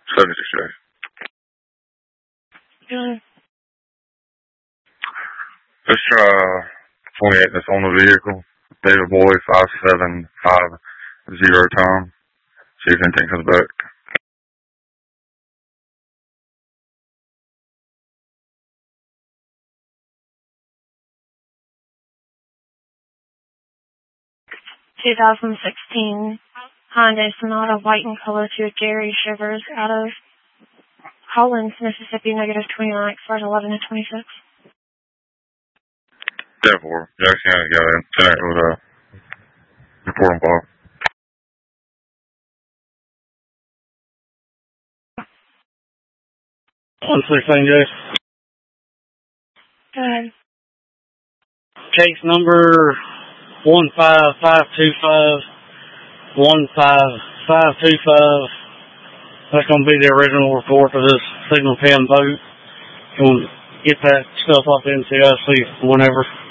76 days. Good. This 28 that's on the vehicle, David Boy 5750 Tom. See if anything comes back. (2016) Hyundai Sonata white in color to Jerry Shivers out of Collins, Mississippi, -29, expired 11/26. 10-4. Jackson County got in. Tonight with report on file. 116, Jason. Go ahead. Case number 15525. That's going to be the original report of this signal 10 boat. We'll get that stuff off NCIC whenever.